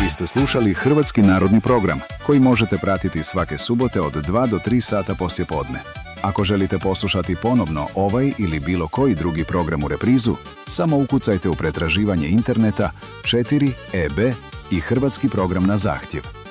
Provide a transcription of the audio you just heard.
Vi ste slušali Hrvatski narodni program, koji možete pratiti svake subote od 2 do 3 sata poslijepodne. Ako želite poslušati ponovno ovaj ili bilo koji drugi program u reprizu, samo ukucajte u pretraživanje interneta 4EB i Hrvatski program na zahtjev.